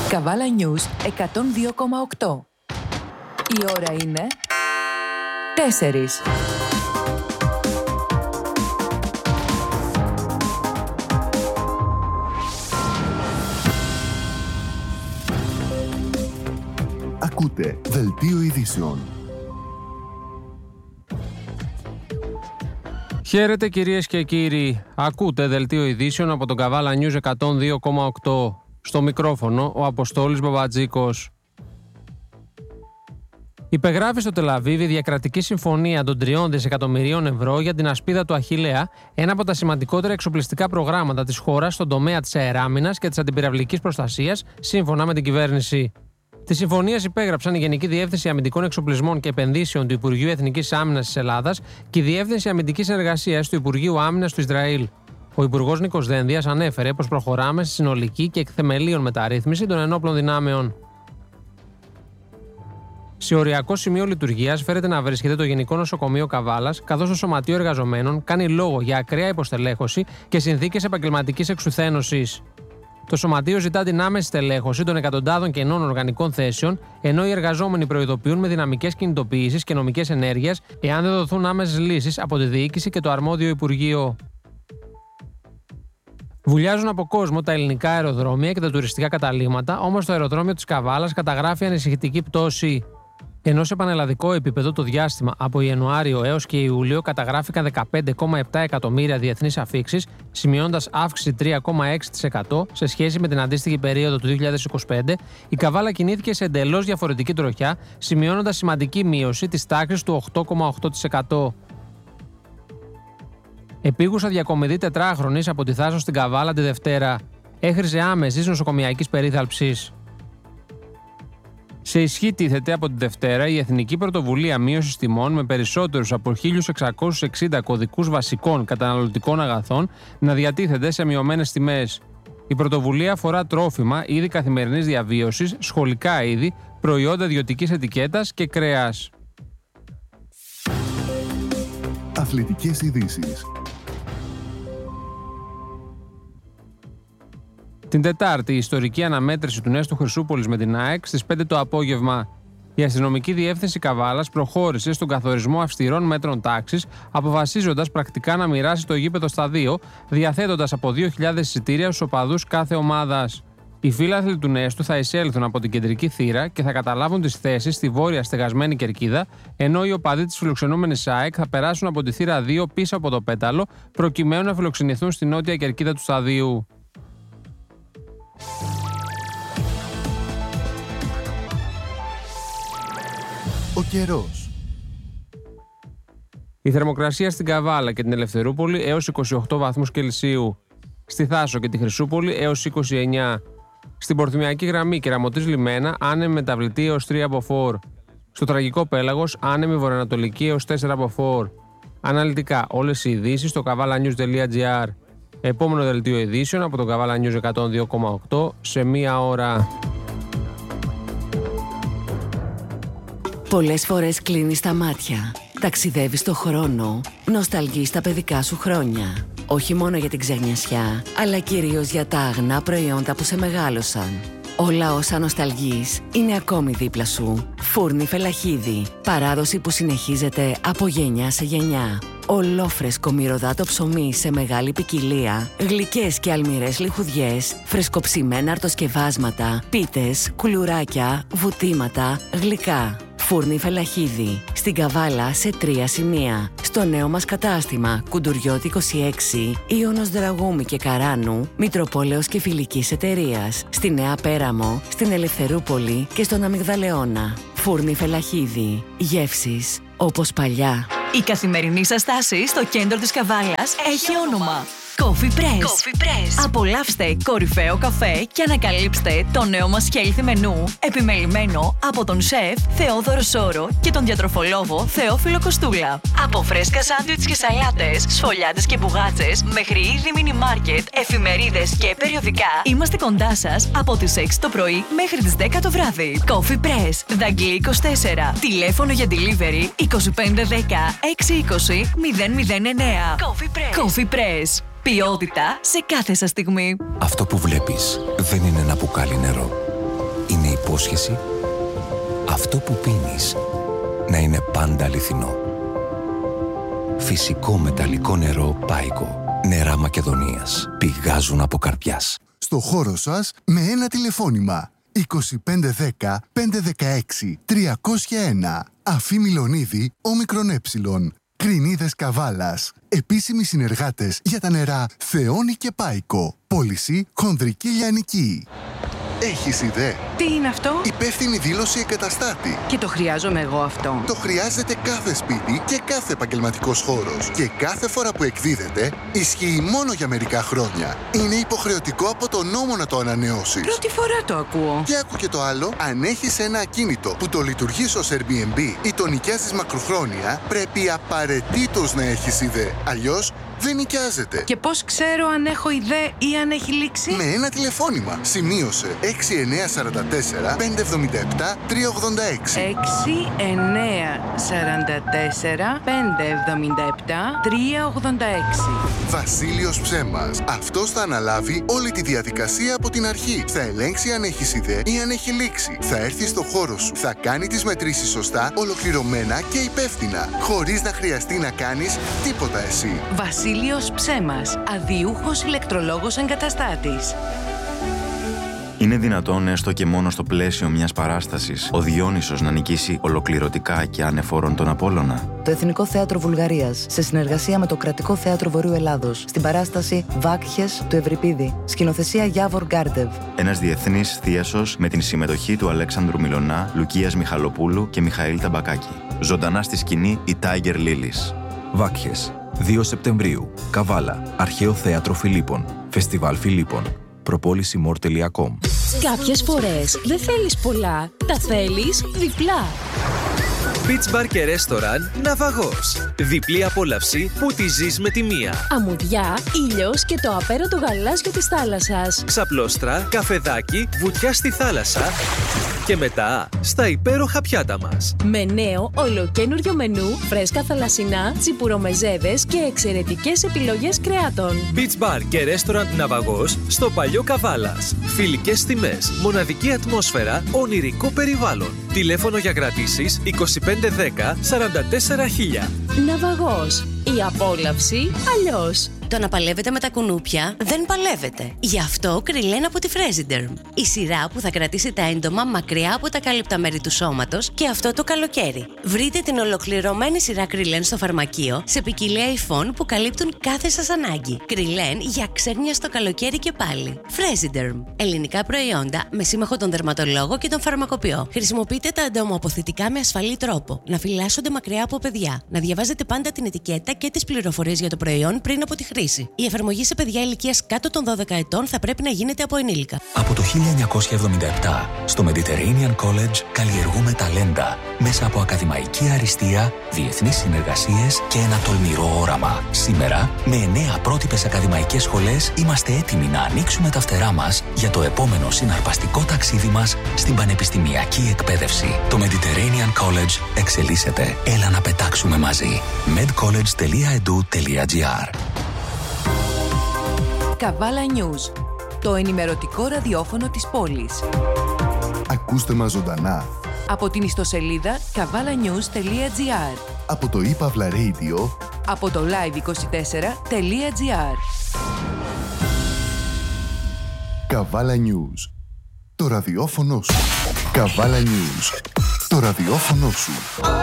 Καβάλα News 102,8. Η ώρα είναι 4. Ακούτε Δελτίο Ειδήσεων. Χαίρετε κυρίες και κύριοι. Ακούτε Δελτίο Ειδήσεων από τον Καβάλα News 102,8. Στο μικρόφωνο ο Αποστόλης Μπαμπατζίκος. Υπεγράφει στο Τελαβίβι διακρατική συμφωνία των 3 δισεκατομμυρίων ευρώ για την ασπίδα του Αχιλλέα, ένα από τα σημαντικότερα εξοπλιστικά προγράμματα της χώρας στον τομέα της αεράμινας και της αντιπυραυλικής προστασίας, σύμφωνα με την κυβέρνηση. Τις συμφωνίες υπέγραψαν η Γενική Διεύθυνση Αμυντικών Εξοπλισμών και Επενδύσεων του Υπουργείου Εθνικής Άμυνας της Ελλάδας και η Διεύθυνση Αμυντικής Συνεργασίας του Υπουργείου Άμυνας του Ισραήλ. Ο Υπουργός Νίκος Δένδιας ανέφερε πως προχωράμε στη συνολική και εκθεμελίων μεταρρύθμιση των ενόπλων δυνάμεων. Σε οριακό σημείο λειτουργίας φέρεται να βρίσκεται το Γενικό Νοσοκομείο Καβάλας, καθώς το Σωματείο Εργαζομένων κάνει λόγο για ακραία υποστελέχωση και συνθήκες επαγγελματικής εξουθένωσης. Το Σωματείο ζητά την άμεση στελέχωση των εκατοντάδων κενών οργανικών θέσεων, ενώ οι εργαζόμενοι προειδοποιούν με δυναμικές κινητοποιήσεις και νομικές ενέργειες εάν δεν δοθούν άμεσες λύσεις από τη διοίκηση και το αρμόδιο Υπουργείο. Βουλιάζουν από κόσμο τα ελληνικά αεροδρόμια και τα τουριστικά καταλύματα, όμως το αεροδρόμιο της Καβάλας καταγράφει ανησυχητική πτώση. Ενώ σε πανελλαδικό επίπεδο το διάστημα από Ιανουάριο έως και Ιούλιο καταγράφηκαν 15,7 εκατομμύρια διεθνείς αφίξεις, σημειώνοντας αύξηση 3,6% σε σχέση με την αντίστοιχη περίοδο του 2025, η Καβάλα κινήθηκε σε εντελώς διαφορετική τροχιά, σημειώνοντας σημαντική μείωση της τάξης του 8,8%. Επίγουσα διακομιδή τετράχρονης από τη Θάσο στην Καβάλα τη Δευτέρα. Έχριζε άμεσης νοσοκομιακής περίθαλψης. Σε ισχύ τίθεται από τη Δευτέρα η Εθνική Πρωτοβουλία Μείωσης Τιμών με περισσότερους από 1.660 κωδικούς βασικών καταναλωτικών αγαθών να διατίθεται σε μειωμένες τιμές. Η πρωτοβουλία αφορά τρόφιμα, είδη καθημερινής διαβίωσης, σχολικά είδη, προϊόντα ιδιωτικής ετικέτας και κρέας. Αθλητικές ειδήσεις. Την Τετάρτη, η ιστορική αναμέτρηση του Νέστου Χρυσούπολης με την ΑΕΚ στις 5 το απόγευμα. Η αστυνομική διεύθυνση Καβάλας προχώρησε στον καθορισμό αυστηρών μέτρων τάξης, αποφασίζοντας πρακτικά να μοιράσει το γήπεδο στα 2, διαθέτοντας από 2.000 εισιτήρια στους οπαδούς κάθε ομάδας. Οι φίλαθλοι του Νέστου θα εισέλθουν από την κεντρική θύρα και θα καταλάβουν τις θέσεις στη βόρεια στεγασμένη κερκίδα, ενώ οι οπαδοί της φιλοξενούμενης ΑΕΚ θα περάσουν από τη θύρα 2 πίσω από το πέταλο, προκειμένου να φιλοξενηθούν στη νότια κερκίδα του σταδίου. Ο καιρός. Η θερμοκρασία στην Καβάλα και την Ελευθερούπολη έως 28 βαθμούς Κελσίου. Στη Θάσο και τη Χρυσούπολη έως 29. Στην Πορθυμιακή Γραμμή Κεραμωτής Λιμένα άνεμη μεταβλητή έως 3 από 4. Στο Τραγικό Πέλαγος άνεμη βορειοανατολική έως 4 από 4. Αναλυτικά όλες οι ειδήσεις στο kavalanews.gr. Επόμενο δελτίο ειδήσεων από το Καβάλα News 102,8 σε μία ώρα. Πολλές φορές κλείνεις τα μάτια, ταξιδεύεις στο χρόνο, νοσταλγείς τα παιδικά σου χρόνια. Όχι μόνο για την ξενιασιά, αλλά κυρίως για τα αγνά προϊόντα που σε μεγάλωσαν. Όλα όσα νοσταλγείς είναι ακόμη δίπλα σου. Φούρνη Φελαχίδη, παράδοση που συνεχίζεται από γενιά σε γενιά. Ολόφρεσκο μυρωδάτο ψωμί σε μεγάλη ποικιλία, γλυκές και αλμυρές λιχουδιές, φρεσκοψημένα αρτοσκευάσματα, πίτες, κουλουράκια, βουτήματα, γλυκά. Φούρνη Φελαχίδη, στην Καβάλα σε 3 σημεία. Στο νέο μας κατάστημα Κουντουριώτη 26, Ιώνος Δραγούμη και Καράνου, Μητροπόλεως και Φιλικής Εταιρείας. Στη Νέα Πέραμο, στην Ελευθερούπολη και στον Αμυγδαλεώνα. Φούρνη Φελαχίδη, γεύσεις όπως παλιά. Η καθημερινή σας στάση στο κέντρο της Καβάλας έχει όνομα. Coffee Press. Απολαύστε κορυφαίο καφέ και ανακαλύψτε το νέο μας healthy μενού, επιμελημένο από τον σεφ Θεόδωρο Σόρο και τον διατροφολόγο Θεόφιλο Κοστούλα. Από φρέσκα σάντουιτς και σαλάτες, σφολιάτες και μπουγάτσες, μέχρι είδη μίνι μάρκετ, εφημερίδες και περιοδικά, είμαστε κοντά σας από τις 6 το πρωί μέχρι τις 10 το βράδυ. Coffee Press, Δαγκλή 24. Τηλέφωνο για delivery 2510 620 009. Coffee Press. Ποιότητα σε κάθε σας στιγμή. Αυτό που βλέπεις δεν είναι ένα μπουκάλι νερό. είναι υπόσχεση αυτό που πίνεις να είναι πάντα αληθινό. Φυσικό μεταλλικό νερό Πάικο. Νερά Μακεδονίας. Πηγάζουν από καρδιάς. Στο χώρο σας με ένα τηλεφώνημα. 2510 516 301. Αφή Μιλονίδη, όμικρον ε. Κρινίδες Καβάλας. Επίσημοι συνεργάτες για τα νερά Θεόνη και Πάικο. Πώληση χονδρική λιανική. Έχεις ιδέα? Τι είναι αυτό? Υπεύθυνη δήλωση εγκαταστάτη. Και το χρειάζομαι εγώ αυτό? Το χρειάζεται κάθε σπίτι και κάθε επαγγελματικός χώρος. Και κάθε φορά που εκδίδεται, ισχύει μόνο για μερικά χρόνια. Είναι υποχρεωτικό από το νόμο να το ανανεώσεις. Πρώτη φορά το ακούω. Και άκου και το άλλο, αν έχεις ένα ακίνητο που το λειτουργείς ως Airbnb ή το νοικιάζεις μακροχρόνια, πρέπει απαραίτητος να έχεις ιδέα. Αλλιώς δεν νοικιάζεται. Και πώς ξέρω αν έχω ιδέα ή αν έχει λήξει? Με ένα τηλεφώνημα. Σημείωσε 6944 577 386. 6944 577 386. Βασίλειος Ψέμας. Αυτός θα αναλάβει όλη τη διαδικασία από την αρχή. Θα ελέγξει αν έχεις ιδέα ή αν έχει λήξει. Θα έρθει στο χώρο σου. Θα κάνει τις μετρήσεις σωστά, ολοκληρωμένα και υπεύθυνα. Χωρίς να χρειαστεί να κάνεις τίποτα εσύ. Βασίλειος Ψέμας. Αδιούχος ηλεκτρολόγος εγκαταστάτης. Είναι δυνατόν, έστω και μόνο στο πλαίσιο μιας παράστασης, ο Διόνυσος να νικήσει ολοκληρωτικά και ανεφόρον τον Απόλλωνα? Το Εθνικό Θέατρο Βουλγαρίας, σε συνεργασία με το Κρατικό Θέατρο Βορείου Ελλάδος, στην παράσταση Βάκχες του Ευρυπίδη, σκηνοθεσία Γιάβορ Γκάρντεβ. Ένας διεθνής θίασος με την συμμετοχή του Αλέξανδρου Μιλωνά, Λουκίας Μιχαλοπούλου και Μιχαήλ Ταμπακάκη. Ζωντανά στη σκηνή η Tiger Lilies. Βάκχες. 2 Σεπτεμβρίου. Καβάλα. Αρχαίο Θέατρο Φιλίππων. Φεστιβάλ Φιλίππων. Προπόληση more.com. Κάποιες φορές δεν θέλεις πολλά, τα θέλεις διπλά. Beach Bar και Restaurant Ναυαγός. Διπλή απόλαυση που τη ζεις με τη μία. Αμμουδιά, ήλιος και το απέραντο γαλάζιο της θάλασσας. Ξαπλώστρα, καφεδάκι, βουτιά στη θάλασσα και μετά στα υπέροχα πιάτα μας. Με νέο ολοκένουργιο μενού, φρέσκα θαλασσινά, τσιπουρομεζέδες και εξαιρετικές επιλογές κρεάτων. Beach Bar και Restaurant Ναυαγός στο παλιό Καβάλας. Φιλικές τιμές, μοναδική ατμόσφαιρα, ονειρικό περιβάλλον. Τηλέφωνο για κρατήσεις 2510 44 000. Ναυαγός. Η απόλαυση αλλιώς. Το να παλεύετε με τα κουνούπια δεν παλεύετε. Γι' αυτό Κριλέν από τη Fresiderm. Η σειρά που θα κρατήσει τα έντομα μακριά από τα κάλυπτα μέρη του σώματος και αυτό το καλοκαίρι. Βρείτε την ολοκληρωμένη σειρά Κριλέν στο φαρμακείο σε ποικιλία υφών που καλύπτουν κάθε σας ανάγκη. Κριλέν για ξέγνια στο καλοκαίρι και πάλι. Fresiderm. Ελληνικά προϊόντα με σύμμαχο τον δερματολόγο και τον φαρμακοποιό. Χρησιμοποιείτε τα εντομοαποθητικά με ασφαλή τρόπο. Να φυλάσσονται μακριά από παιδιά. Να διαβάζετε πάντα την ετικέτα και τις πληροφορίες για το προϊόν πριν από τη χρήση. Η εφαρμογή σε παιδιά ηλικίας κάτω των 12 ετών θα πρέπει να γίνεται από ενήλικα. Από το 1977, στο Mediterranean College καλλιεργούμε ταλέντα μέσα από ακαδημαϊκή αριστεία, διεθνείς συνεργασίες και ένα τολμηρό όραμα. Σήμερα, με 9 πρότυπες ακαδημαϊκές σχολές, είμαστε έτοιμοι να ανοίξουμε τα φτερά μας για το επόμενο συναρπαστικό ταξίδι μας στην πανεπιστημιακή εκπαίδευση. Το Mediterranean College εξελίσσεται. Έλα να πετάξουμε μαζί. medcollege.edu.gr. Καβάλα News, το ενημερωτικό ραδιόφωνο της πόλης. Ακούστε μας ζωντανά Από την ιστοσελίδα kavalanews.gr, από το ePavla Radio, από το live24.gr. Καβάλα News. Το ραδιόφωνο σου. Καβάλα News. Το ραδιόφωνο σου.